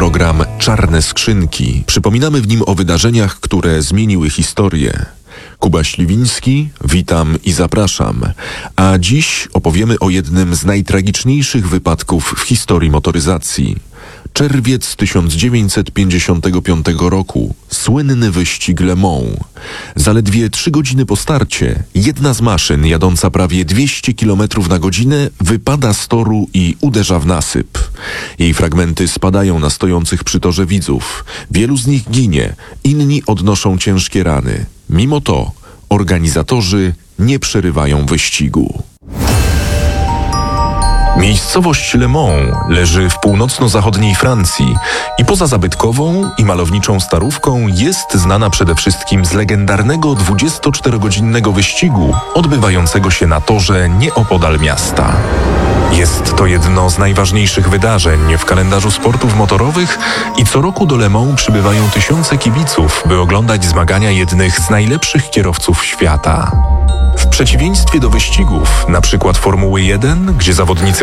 program Czarne Skrzynki. Przypominamy w nim o wydarzeniach, które zmieniły historię. Kuba Śliwiński, witam i zapraszam. A dziś opowiemy o jednym z najtragiczniejszych wypadków w historii motoryzacji. Czerwiec 1955 roku. Słynny wyścig Le Mans. Zaledwie 3 godziny po starcie jedna z maszyn jadąca prawie 200 km na godzinę wypada z toru i uderza w nasyp. Jej fragmenty spadają na stojących przy torze widzów. Wielu z nich ginie, inni odnoszą ciężkie rany. Mimo to organizatorzy nie przerywają wyścigu. Miejscowość Le Mans leży w północno-zachodniej Francji i poza zabytkową i malowniczą starówką jest znana przede wszystkim z legendarnego 24-godzinnego wyścigu odbywającego się na torze nieopodal miasta. Jest to jedno z najważniejszych wydarzeń w kalendarzu sportów motorowych i co roku do Le Mans przybywają tysiące kibiców, by oglądać zmagania jednych z najlepszych kierowców świata. W przeciwieństwie do wyścigów, na przykład Formuły 1, gdzie zawodnicy